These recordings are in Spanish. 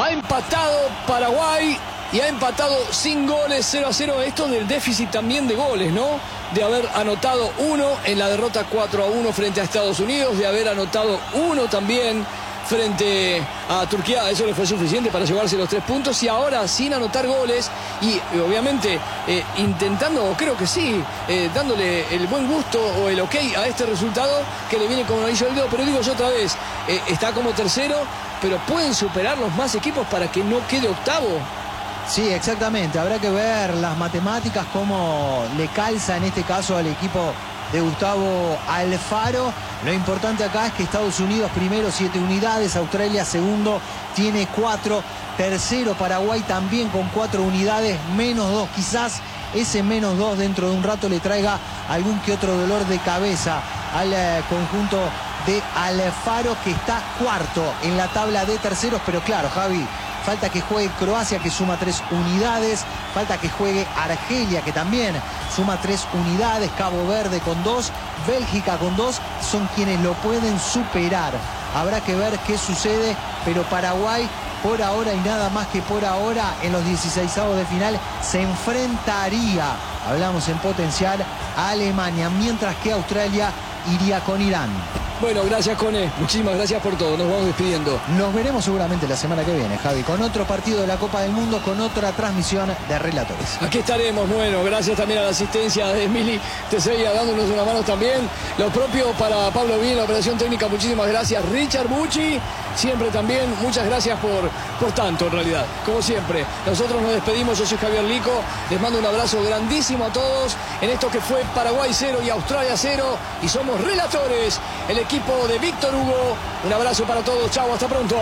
Ha empatado Paraguay y ha empatado sin goles, 0-0. Esto del déficit también de goles, ¿no? De haber anotado 1 en la derrota 4-1 frente a Estados Unidos, de haber anotado 1 también frente a Turquía. Eso le fue suficiente para llevarse los 3 puntos, y ahora sin anotar goles y obviamente intentando, o creo que sí, dándole el buen gusto o el ok a este resultado que le viene como anillo al dedo. Pero digo yo otra vez, está como tercero, pero pueden superar los más equipos para que no quede octavo. Sí, exactamente. Habrá que ver las matemáticas, cómo le calza en este caso al equipo de Gustavo Alfaro. Lo importante acá es que Estados Unidos primero, 7 unidades, Australia segundo, tiene 4, tercero Paraguay también con 4 unidades, menos 2. Quizás ese menos 2 dentro de un rato le traiga algún que otro dolor de cabeza al conjunto de Alfaro, que está cuarto en la tabla de terceros. Pero claro, Javi, falta que juegue Croacia, que suma 3 unidades. Falta que juegue Argelia, que también suma 3 unidades. Cabo Verde con 2. Bélgica con 2. Son quienes lo pueden superar. Habrá que ver qué sucede. Pero Paraguay, por ahora y nada más que por ahora, en los 16avos de final se enfrentaría, hablamos en potencial, a Alemania. Mientras que Australia iría con Irán. Bueno, gracias, Cone. Muchísimas gracias por todo. Nos vamos despidiendo. Nos veremos seguramente la semana que viene, Javi, con otro partido de la Copa del Mundo, con otra transmisión de Relatores. Aquí estaremos. Bueno, gracias también a la asistencia de Emily Teseya, dándonos una mano también. Lo propio para Pablo Bien, la operación técnica. Muchísimas gracias. Richard Bucci, siempre también. Muchas gracias por tanto, en realidad. Como siempre, nosotros nos despedimos. Yo soy Javier Lico. Les mando un abrazo grandísimo a todos en esto que fue Paraguay 0 y Australia 0. Y somos Relatores, el equipo de Víctor Hugo. Un abrazo para todos. Chau, hasta pronto.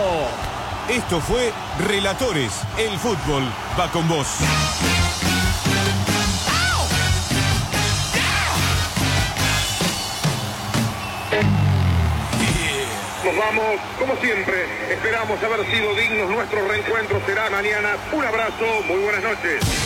Esto fue Relatores. El fútbol va con vos. Nos vamos, como siempre. Esperamos haber sido dignos. Nuestro reencuentro será mañana. Un abrazo, muy buenas noches.